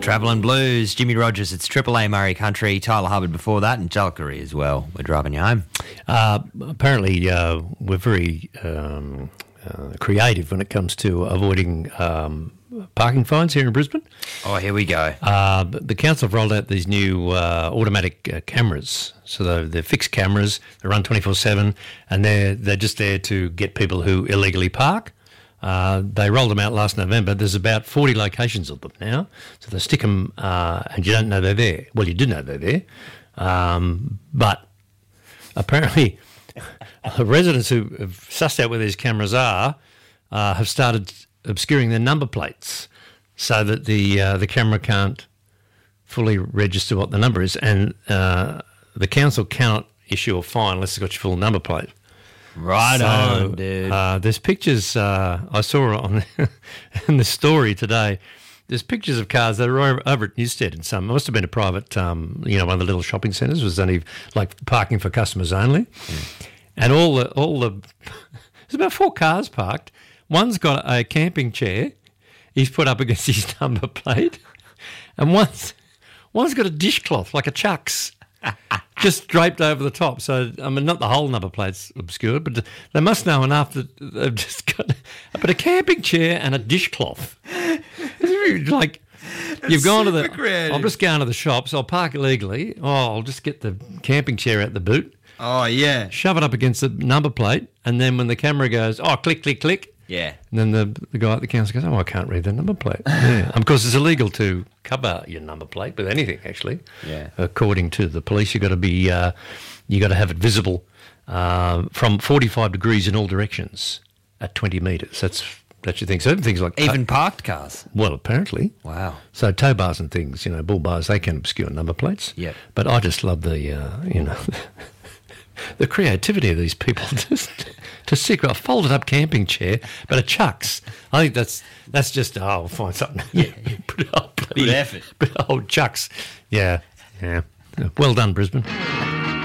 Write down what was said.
Travelling Blues, Jimmy Rogers, it's Triple A Murray Country, Tyler Hubbard before that, and Jalkari as well. We're driving you home. Apparently, we're very creative when it comes to avoiding parking fines here in Brisbane. Oh, here we go. The council have rolled out these new automatic cameras. So they're fixed cameras, they run 24/7, and they're just there to get people who illegally park. They rolled them out last November. There's about 40 locations of them now. So they stick them and you don't know they're there. Well, you do know they're there. But apparently the residents who have sussed out where these cameras are have started obscuring their number plates so that the camera can't fully register what the number is. And the council cannot issue a fine unless it's got your full number plate. Right on, dude. There's pictures I saw on in the story today. There's pictures of cars that are over at Newstead and some. It must have been a private, one of the little shopping centres. It was only like parking for customers only. And all the there's about 4 cars parked. One's got a camping chair. He's put up against his number plate. And one's got a dishcloth, like a Chuck's. Just draped over the top. So, I mean, not the whole number plate's obscured, but they must know enough that they've just got a camping chair and a dishcloth. Like, you've gone to the... creative. I'm just going to the shops. I'll park illegally. I'll just get the camping chair out the boot. Oh, yeah. Shove it up against the number plate, and then when the camera goes, click, click, click, Yeah. and then the guy at the council goes, I can't read the number plate. Yeah. Of course, it's illegal to cover your number plate with anything, actually. Yeah. According to the police, you've got to be, you got to have it visible from 45 degrees in all directions at 20 metres. That's your thing. Certain things like... Even parked cars? Well, apparently. Wow. So tow bars and things, bull bars, they can obscure number plates. Yep. But I just love the, the creativity of these people to secret a folded up camping chair, but a Chuck's. I think that's just I'll find something. Yeah. Put Good effort. But old Chuck's. Yeah. Well done, Brisbane.